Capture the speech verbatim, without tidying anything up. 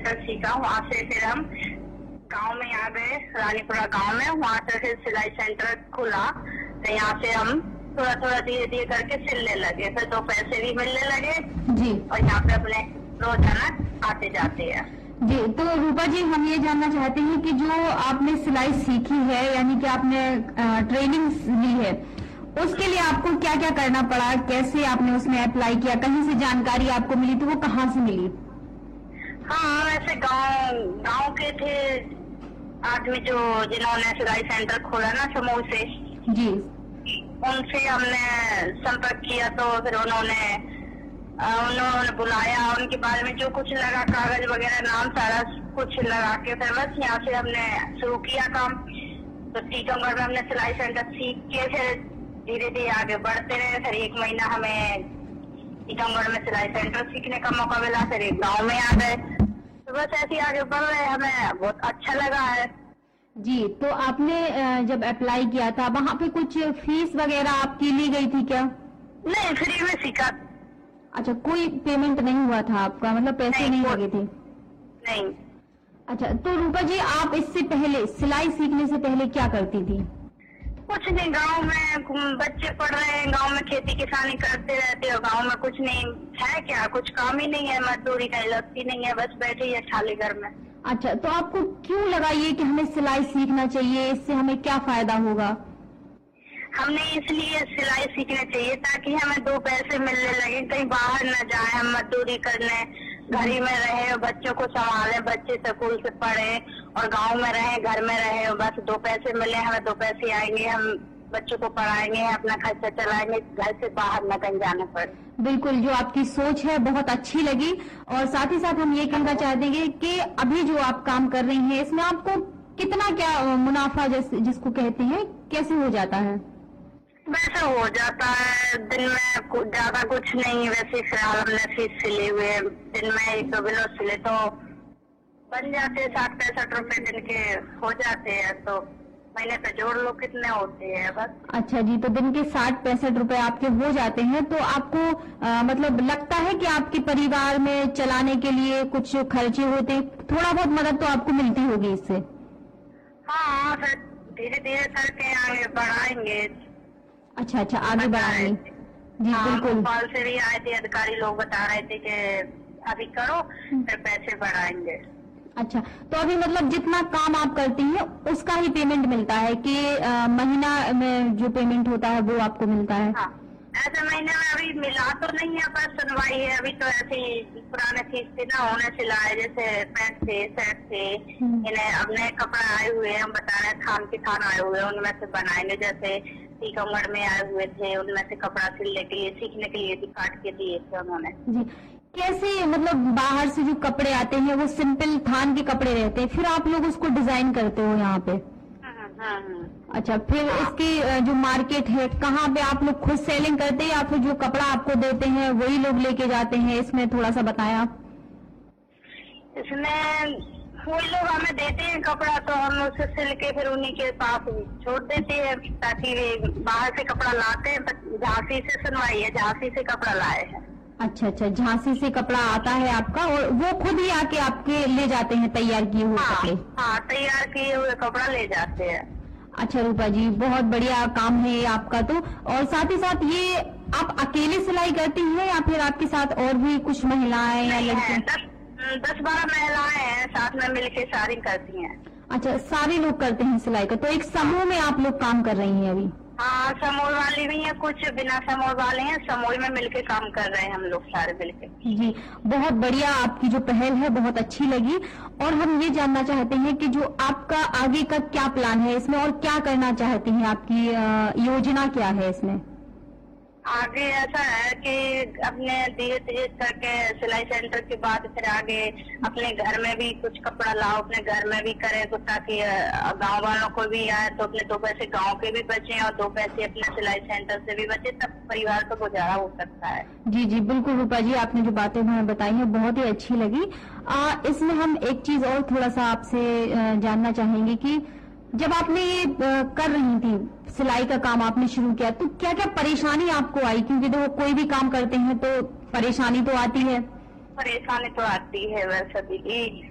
Centre सीखा, वहाँ से फिर हम गांव में आ गए, रानीपुरा गांव में। वहाँ से फिर सिलाई सेंटर खुला, तो यहाँ से हम थोड़ा थोड़ा धीरे धीरे करके सिलने लगे, फिर दो पैसे भी मिलने लगे जी, और यहाँ पे अपने रोजाना आते जाते हैं जी। तो रूपा जी, हम ये जानना चाहते हैं कि जो आपने सिलाई सीखी है, यानी कि आपने ट्रेनिंग ली है, उसके लिए आपको क्या क्या करना पड़ा, कैसे आपने उसमें अप्लाई किया, कहीं से जानकारी आपको मिली तो वो कहाँ से मिली? हाँ, वैसे गांव गांव के थे आदमी जो जिन्होंने सिलाई सेंटर खोला ना समूह से जी, उनसे हमने संपर्क किया, तो फिर उन्होंने उन्होंने बुलाया, उनके बारे में जो कुछ लगा, कागज वगैरह नाम सारा कुछ लगा के फिर बस यहाँ से हमने शुरू किया काम। तो टीकमगढ़ में हमने सिलाई सेंटर सीख के फिर धीरे धीरे आगे बढ़ते रहे। फिर एक महीना हमें टीकमगढ़ में सिलाई सेंटर सीखने का मौका मिला, फिर एक गाँव में आ गए, तो बस ऐसे आगे बढ़ रहे। हमें बहुत अच्छा लगा है जी। तो आपने जब अप्लाई किया था, वहाँ पे कुछ फीस वगैरह आपकी ली गई थी क्या? नहीं, फ्री में सीखा। अच्छा, कोई पेमेंट नहीं हुआ था आपका, मतलब पैसे नहीं, नहीं लगे थे? नहीं। अच्छा, तो रूपा जी, आप इससे पहले सिलाई सीखने से पहले क्या करती थी? कुछ नहीं, गांव में बच्चे पढ़ रहे हैं, गांव में खेती किसानी करते रहते हो, गांव में कुछ नहीं है, क्या कुछ काम ही नहीं है, मजदूरी कहीं लगती नहीं है, बस बैठे ही खाली घर में। अच्छा, तो आपको क्यों लगा ये कि हमें सिलाई सीखना चाहिए, इससे हमें क्या फायदा होगा? हमने इसलिए सिलाई सीखना चाहिए ताकि हमें दो पैसे मिलने लगे, कहीं बाहर न जाए, हम मजदूरी करने, घर ही में रहे, बच्चों को संभाले, बच्चे स्कूल से पढ़े, और गांव में रहे, घर में रहे, बस दो पैसे मिले, हमें दो पैसे आएंगे, हम बच्चों को पढ़ाएंगे, अपना खर्चा चलाएंगे, घर से बाहर न कहीं जाना पड़े। बिल्कुल, जो आपकी सोच है बहुत अच्छी लगी। और साथ ही साथ हम ये कहना चाहते हैं कि अभी जो आप काम कर रही हैं, इसमें आपको कितना क्या मुनाफा जिस, जिसको कहते हैं, कैसे हो जाता है? वैसे हो जाता है, दिन में ज्यादा कुछ नहीं, वैसे फिलहाल हमने फीस सिले हुए, दिन में एक दो ब्लाउज सिले तो बन जाते हैं, साठ पैंसठ रुपए दिन के हो जाते हैं, तो महीने पे जोड़ लो कितने होते हैं बस। अच्छा जी, तो दिन के साठ पैंसठ रुपए आपके हो जाते हैं, तो आपको आ, मतलब लगता है कि आपके परिवार में चलाने के लिए कुछ खर्चे होते, थोड़ा बहुत मदद तो आपको मिलती होगी इससे? हाँ, फिर धीरे धीरे करके आगे बढ़ाएंगे। अच्छा अच्छा, आगे बढ़ाएंगे जी। हाँ, बिल्कुल, भोपाल से भी आए थे अधिकारी, लोग बता रहे थे कि अभी करो फिर पैसे बढ़ाएंगे। अच्छा, तो अभी मतलब जितना काम आप करती हैं उसका ही पेमेंट मिलता है कि आ, महीना में जो पेमेंट होता है वो आपको मिलता है? हाँ, ऐसे महीने में अभी मिला तो नहीं है, पर सुनवाई है। अभी तो ऐसे ही पुराने फीस थे ना, उन्हें सिलाए, जैसे पैंट थे, शर्ट थे, इन्हें अब नए कपड़े आए हुए हैं, हम बता रहे थान के थान आए हुए हैं, उनमें से बनाएंगे। जैसे टीकमगढ़ में आए हुए थे, उनमें से कपड़ा सिलने के लिए, सीखने के लिए काट के दिए थे उन्होंने जी। कैसे, मतलब बाहर से जो कपड़े आते हैं वो सिंपल थान के कपड़े रहते हैं, फिर आप लोग उसको डिजाइन करते हो यहाँ पे? हाँ, हाँ, हाँ। अच्छा, फिर इसकी जो मार्केट है, कहाँ पे आप लोग खुद सेलिंग करते हैं या फिर जो कपड़ा आपको देते हैं वही लोग लेके जाते हैं? इसमें थोड़ा सा बताएं आप। इसमें वही लोग हमें देते हैं कपड़ा, तो हम उसे सिल के फिर उन्हीं के पास छोड़ देते हैं, ताकि वे बाहर से कपड़ा लाते हैं। झांसी से सुनवाई है, झांसी से कपड़ा लाए हैं। अच्छा अच्छा, झांसी से कपड़ा आता है आपका, और वो खुद ही आके आपके ले जाते हैं तैयार किए हुए हाँ, कपड़े? हाँ, तैयार किए हुए कपड़ा ले जाते हैं। अच्छा रूपा जी, बहुत बढ़िया काम है ये आपका। तो और साथ ही साथ ये आप अकेले सिलाई करती हैं या फिर आपके साथ और भी कुछ महिलाएं या लड़कियां? दस दस बारह महिलाएं हैं, साथ में मिलके सारी करती हैं। अच्छा, सारे लोग करते हैं सिलाई का, तो एक समूह में आप लोग काम कर रही हैं अभी? हाँ, समूह वाले भी हैं, कुछ बिना समूह वाले हैं, समूह में मिलके काम कर रहे हैं हम लोग सारे मिलके। जी, बहुत बढ़िया, आपकी जो पहल है बहुत अच्छी लगी। और हम ये जानना चाहते हैं कि जो आपका आगे का क्या प्लान है इसमें, और क्या करना चाहती हैं, आपकी योजना क्या है इसमें? आगे ऐसा है कि अपने धीरे धीरे करके सिलाई सेंटर के बाद फिर आगे अपने घर में भी कुछ कपड़ा लाओ, अपने घर में भी करें, तो ताकि गांव वालों को भी आए, तो अपने दो पैसे गांव के भी बचे और दो पैसे अपने सिलाई सेंटर से भी बचे, तब परिवार का गुजारा हो सकता है। जी जी बिल्कुल रूपा जी, आपने जो बातें हमें बताई हैं बहुत ही अच्छी लगी। आ, इसमें हम एक चीज और थोड़ा सा आपसे जानना चाहेंगे कि जब आपने ये कर रही थी सिलाई का काम आपने शुरू किया, तो क्या क्या परेशानी आपको आई? क्योंकि देखो कोई भी काम करते हैं तो परेशानी तो आती है। परेशानी तो आती है वैसे दीदी,